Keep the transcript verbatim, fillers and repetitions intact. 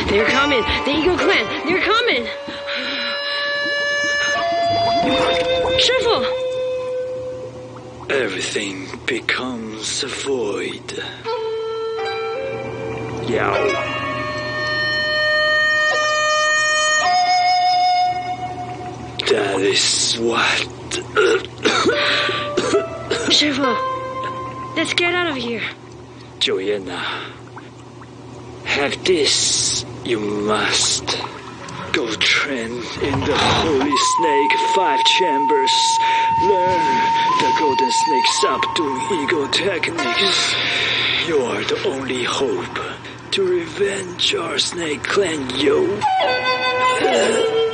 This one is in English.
They're coming. The Eagle Clan. They're coming. 师傅 Everything becomes a void. Yow. That is what. 师傅 Let's get out of here. Joanna, have this. You must go train in the Holy Snake Five Chambers. Learn the Golden Snake subduing Eagle techniques. You are the only hope to revenge our Snake Clan, yo.